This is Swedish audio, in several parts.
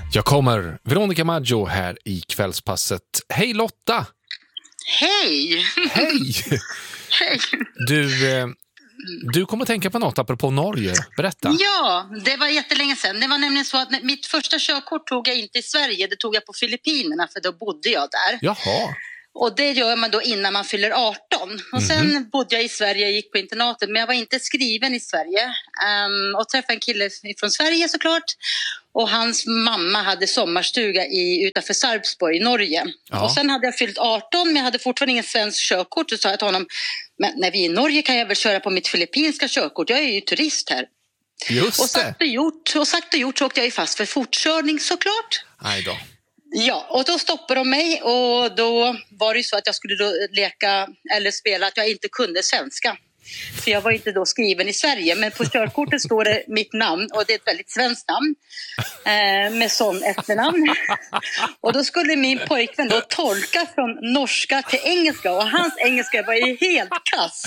Jag kommer, Veronica Maggio här i kvällspasset. Hej Lotta! Hej! Hej! Hej! Du kommer tänka på något apropå Norge. Berätta. Ja, det var jättelänge sedan. Det var nämligen så att mitt första körkort tog jag inte i Sverige. Det tog jag på Filippinerna, för då bodde jag där. Jaha. Och det gör man då innan man fyller 18. Och sen bodde jag i Sverige, jag gick på internatet, men jag var inte skriven i Sverige. Och träffade en kille från Sverige såklart. Och hans mamma hade sommarstuga utanför Sarpsborg i Norge. Ja. Och sen hade jag fyllt 18, men jag hade fortfarande ingen svensk körkort. Så sa jag till honom, men när vi är i Norge kan jag väl köra på mitt filippinska körkort. Jag är ju turist här. Just och sagt och gjort så åkte jag ju fast för fortkörning såklart. Nej då. Ja, och då stoppade de mig och då var det ju så att jag skulle då leka eller spela att jag inte kunde svenska. För jag var inte då skriven i Sverige, men på körkortet står det mitt namn och det är ett väldigt svenskt namn med sån efternamn. Och då skulle min pojkvän då tolka från norska till engelska och hans engelska var ju helt kass.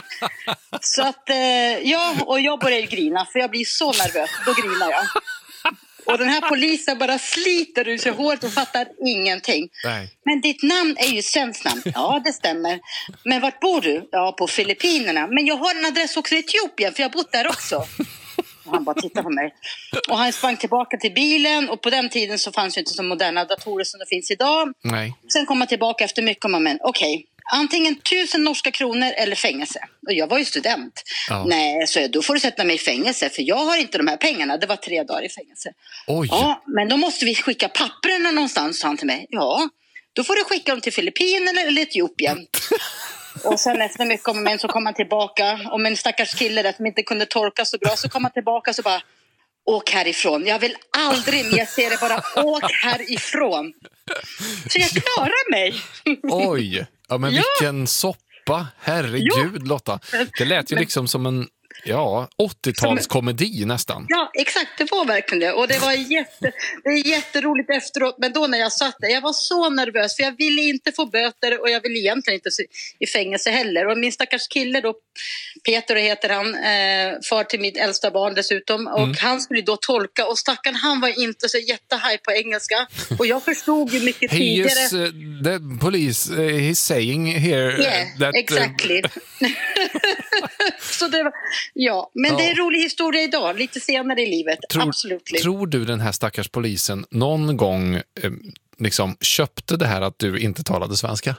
Så att jag började grina för jag blir så nervös, då grinar jag. Och den här polisen bara sliter ur sig håret och fattar ingenting. Nej. Men ditt namn är ju svenskt namn. Ja, det stämmer. Men vart bor du? Ja, på Filippinerna. Men jag har en adress också i Etiopien, för jag har bott där också. Och han bara tittar på mig. Och han sprang tillbaka till bilen. Och på den tiden så fanns ju inte så moderna datorer som det finns idag. Nej. Sen kom han tillbaka efter mycket om men okej. Antingen 1000 norska kronor eller fängelse. Och jag var ju student. Ja. Nej, så då får du sätta mig i fängelse. För jag har inte de här pengarna. Det var 3 dagar i fängelse. Oj. Ja, men då måste vi skicka papperna någonstans, sa han till mig. Ja, då får du skicka dem till Filippinerna eller Etiopien. Och sen efter mycket om men så kom han tillbaka. Och en stackars kille där som inte kunde torka så bra. Så kom han tillbaka och så bara... Åk härifrån. Jag vill aldrig mer se det. Bara åk härifrån. Så jag klarar mig. Oj. Ja, men vilken soppa. Herregud, Lotta. Det lät ju liksom som en 80-talskomedi nästan. Ja, exakt. Det var verkligen det. Och det var jätteroligt efteråt. Men då när jag satt där, jag var så nervös. För jag ville inte få böter och jag ville egentligen inte i fängelse heller. Och min stackars kille då, Peter heter han, far till mitt äldsta barn dessutom. Och han skulle då tolka. Och stackarn, han var inte så jättehaj på engelska. Och jag förstod ju mycket tidigare. The police, he's saying here that... Exactly. Så det var... Ja, men det är en rolig historia idag, lite senare i livet, absolut. Tror du den här stackars polisen någon gång liksom köpte det här att du inte talade svenska?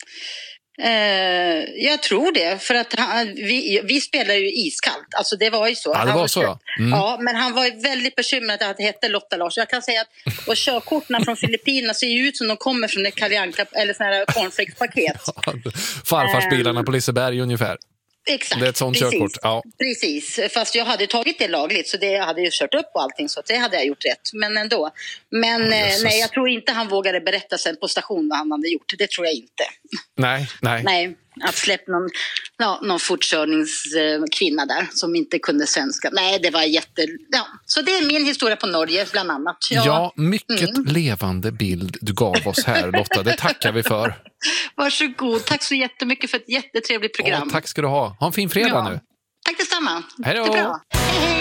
Jag tror det, för att vi spelar ju iskallt, alltså det var ju så. Ja, det var så, ja. Ja, men han var ju väldigt bekymrad att det hette Lotta Lars. Jag kan säga att körkortna från Filippinerna ser ju ut som de kommer från ett Karianka eller sådana här cornflakes-paket. Farfarsbilarna på Liseberg ungefär. Exakt, det är ett sånt körkort. Ja. Precis, fast jag hade tagit det lagligt så det hade ju kört upp och allting så det hade jag gjort rätt, men ändå. Men nej, jag tror inte han vågade berätta sen på station vad han hade gjort, det tror jag inte. Nej, att släppa någon fortkörningskvinna där som inte kunde svenska. Nej, det var så det är min historia på Norge bland annat. Ja, mycket levande bild du gav oss här, Lotta, det tackar vi för. Varsågod, tack så jättemycket för ett jättetrevligt program. Tack ska du ha en fin fredag nu. Tack detsamma. Hej då. Det är bra. Hej, hej.